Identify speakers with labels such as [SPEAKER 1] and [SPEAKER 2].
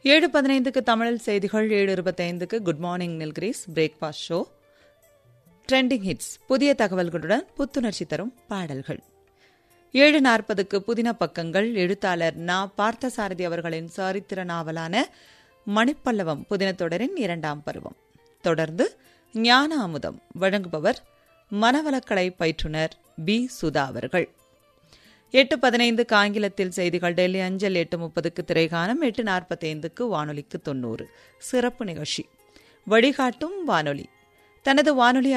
[SPEAKER 1] 7:15க்கு தமிழில் செய்திகள். 7:25க்கு good morning Nilgiris breakfast show. Trending hits புதிய தகவல்களுடன் புத்துணர்ச்சி தரும் பாடல்கள். 7:40க்கு புதின பக்கங்கள். எழுத்தாளர் நா. பார்த்தசாரதி அவர்களின் சரித்திர நாவலான மணிப்பல்லவம் புதின தொடரின் 2ஆம் பருவம். தொடர்ந்து ஞான அமுதம் வழங்குபவர் மனவளக்கலை பயிற்றுனர் பி. சுதா அவர்கள். 8:15க்கு ஆங்கிலத்தில் செய்திகள் டெல்லி அஞ்சல். 8:30க்கு திரைகானம். 8:45க்கு வானொலிக்கு 90 சிறப்பு நிகழ்ச்சி வழிகாட்டும் வானொலி. தனது வானொலி